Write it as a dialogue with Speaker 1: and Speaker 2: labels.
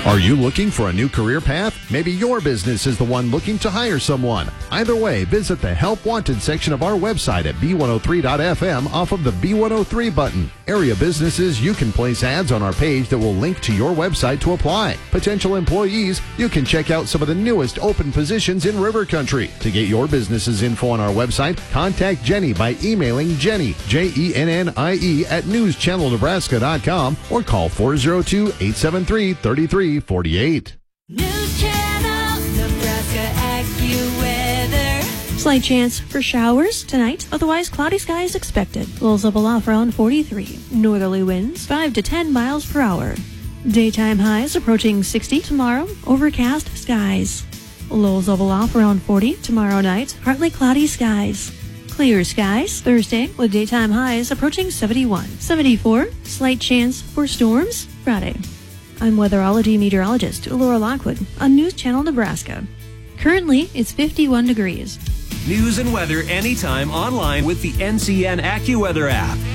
Speaker 1: Are you looking for a new career path? Maybe your business is the one looking to hire someone. Either way, visit the Help Wanted section of our website at B103.FM off of the B103 button. Area businesses, you can place ads on our page that will link to your website to apply. Potential employees, you can check out some of the newest open positions in River Country. To get your business's info on our website, contact Jenny by emailing Jenny, Jennie, at newschannelnebraska.com or call 402-873-3348.
Speaker 2: News Channel Nebraska AccuWeather.
Speaker 3: Slight chance for showers tonight, otherwise cloudy skies expected. Lows level off around 43. Northerly winds 5 to 10 miles per hour. Daytime highs approaching 60 tomorrow. Overcast skies. Lows level off around 40 tomorrow night. Partly cloudy skies. Clear skies Thursday with daytime highs approaching 71. 74. Slight chance for storms Friday. I'm weatherology meteorologist Laura Lockwood on News Channel Nebraska. Currently, it's 51 degrees.
Speaker 4: News and weather anytime online with the NCN AccuWeather app.